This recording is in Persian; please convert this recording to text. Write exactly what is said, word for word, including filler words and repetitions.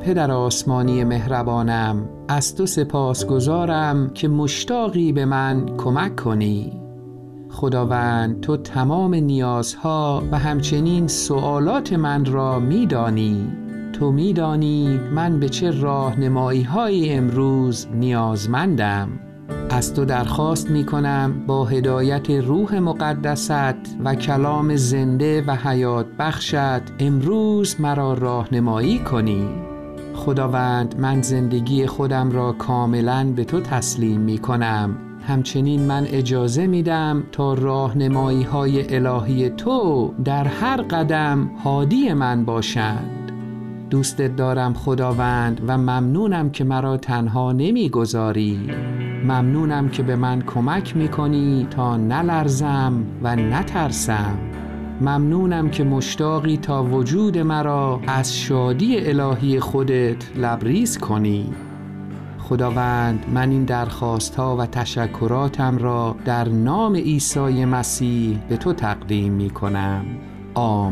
پدر آسمانی مهربانم، از تو سپاسگزارم که مشتاقی به من کمک کنی. خداوند، تو تمام نیازها و همچنین سوالات من را می‌دانی. تو می‌دانی من به چه راهنمایی‌هایی امروز نیازمندم. از تو درخواست می‌کنم با هدایت روح مقدست و کلام زنده و حیات بخشت امروز مرا راهنمایی کنی. خداوند، من زندگی خودم را کاملاً به تو تسلیم می‌کنم. همچنین من اجازه میدم تا راهنمایی‌های الهی تو در هر قدم هادی من باشند. دوستت دارم خداوند و ممنونم که مرا تنها نمیگذاری. ممنونم که به من کمک میکنی تا نلرزم و نترسم. ممنونم که مشتاقی تا وجود مرا از شادی الهی خودت لبریز کنی. خداوند، من این درخواست‌ها و تشکراتم را در نام عیسی مسیح به تو تقدیم می‌کنم. آمین.